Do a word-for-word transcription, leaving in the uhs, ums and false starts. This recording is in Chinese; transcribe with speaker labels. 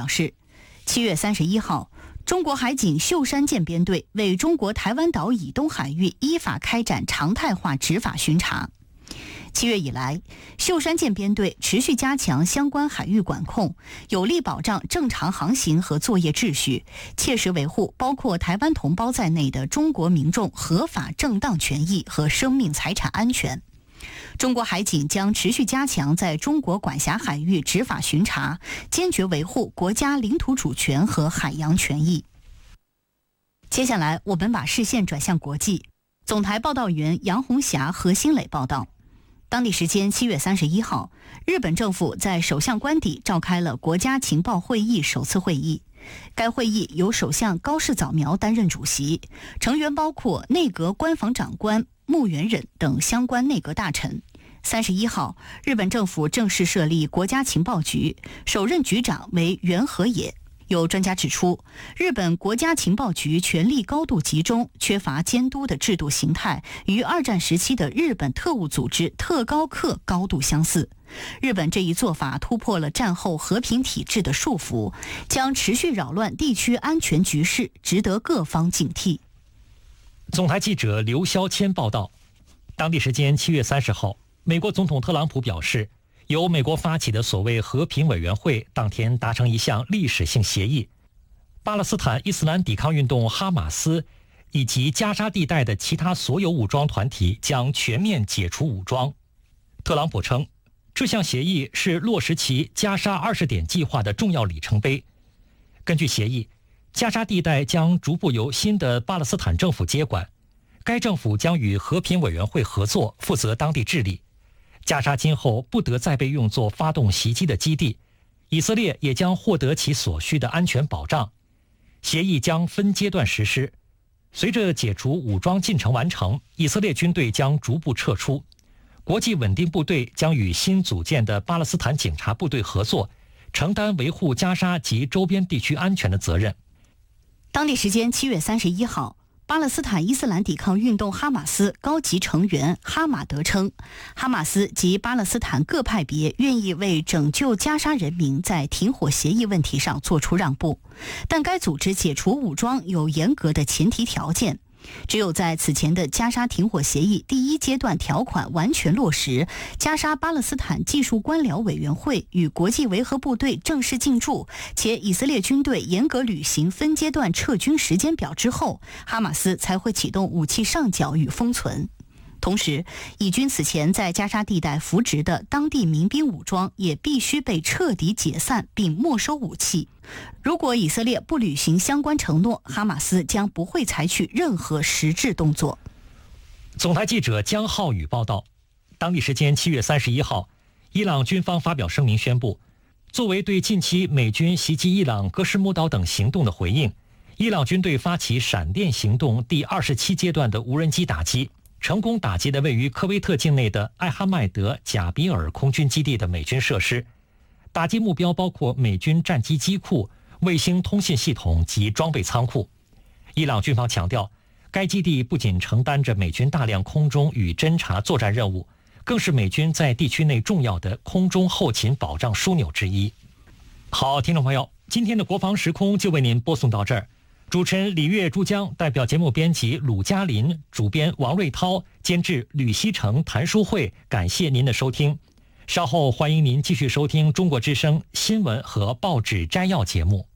Speaker 1: 示，七月三十一号，中国海警秀山舰编队为中国台湾岛以东海域依法开展常态化执法巡查。七月以来，秀山舰编队持续加强相关海域管控，有力保障正常航行和作业秩序，切实维护包括台湾同胞在内的中国民众合法正当权益和生命财产安全。中国海警将持续加强在中国管辖海域执法巡查，坚决维护国家领土主权和海洋权益。接下来，我们把视线转向国际。总台报道员杨红霞、何新磊报道。当地时间七月三十一号，日本政府在首相官邸召开了国家情报会议首次会议。该会议由首相高市早苗担任主席，成员包括内阁官房长官木原忍等相关内阁大臣。三十一号，日本政府正式设立国家情报局，首任局长为原和也。有专家指出，日本国家情报局权力高度集中，缺乏监督的制度形态，与二战时期的日本特务组织特高课高度相似。日本这一做法突破了战后和平体制的束缚，将持续扰乱地区安全局势，值得各方警惕。
Speaker 2: 总台记者刘肖谦报道，当地时间七月三十号，美国总统特朗普表示，由美国发起的所谓和平委员会当天达成一项历史性协议，巴勒斯坦伊斯兰抵抗运动哈马斯以及加沙地带的其他所有武装团体将全面解除武装。特朗普称，这项协议是落实其加沙二十点计划的重要里程碑。根据协议，加沙地带将逐步由新的巴勒斯坦政府接管，该政府将与和平委员会合作，负责当地治理。加沙今后不得再被用作发动袭击的基地，以色列也将获得其所需的安全保障。协议将分阶段实施，随着解除武装进程完成，以色列军队将逐步撤出，国际稳定部队将与新组建的巴勒斯坦警察部队合作，承担维护加沙及周边地区安全的责任。
Speaker 1: 当地时间七月三十一号，巴勒斯坦伊斯兰抵抗运动哈马斯高级成员哈马德称，哈马斯及巴勒斯坦各派别愿意为拯救加沙人民在停火协议问题上做出让步，但该组织解除武装有严格的前提条件。只有在此前的加沙停火协议第一阶段条款完全落实，加沙巴勒斯坦技术官僚委员会与国际维和部队正式进驻，且以色列军队严格履行分阶段撤军时间表之后，哈马斯才会启动武器上缴与封存。同时，以军此前在加沙地带扶植的当地民兵武装也必须被彻底解散并没收武器。如果以色列不履行相关承诺，哈马斯将不会采取任何实质动作。
Speaker 2: 总台记者江浩宇报道，当地时间七月三十一号，伊朗军方发表声明宣布，作为对近期美军袭击伊朗戈什姆岛等行动的回应，伊朗军队发起闪电行动第二十七阶段的无人机打击，成功打击的位于科威特境内的艾哈迈德贾比尔空军基地的美军设施。打击目标包括美军战机机库、卫星通信系统及装备仓库。伊朗军方强调，该基地不仅承担着美军大量空中与侦察作战任务，更是美军在地区内重要的空中后勤保障枢纽之一。好，听众朋友，今天的国防时空就为您播送到这儿。主持人李月珠江，代表节目编辑鲁嘉林，主编王瑞涛，监制吕希成、谭淑慧，感谢您的收听。稍后欢迎您继续收听中国之声新闻和报纸摘要节目。